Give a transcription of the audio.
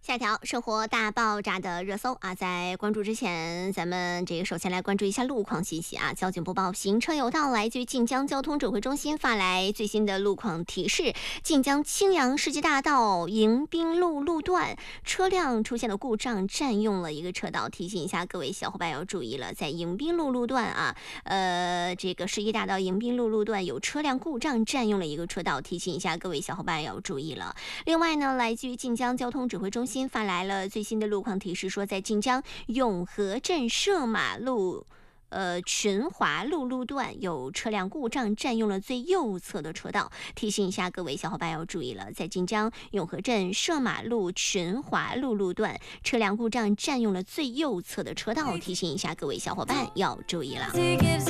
下条生活大爆炸的热搜啊，在关注之前，咱们首先来关注一下路况信息啊。交警播报，行车有道，来自于晋江交通指挥中心发来最新的路况提示：晋江青阳世纪大道迎宾路路段车辆出现了故障，占用了一个车道，提醒一下各位小伙伴要注意了，在迎宾路路段啊，世纪大道迎宾路路段有车辆故障，占用了一个车道，提醒一下各位小伙伴要注意了。另外呢，来自于晋江交通指挥中心发来了最新的路况提示，说在晋江永和镇设马路群华路路段有车辆故障，占用了最右侧的车道，提醒一下各位小伙伴要注意了，在晋江永和镇设马路群华路路段车辆故障，占用了最右侧的车道，提醒一下各位小伙伴要注意了。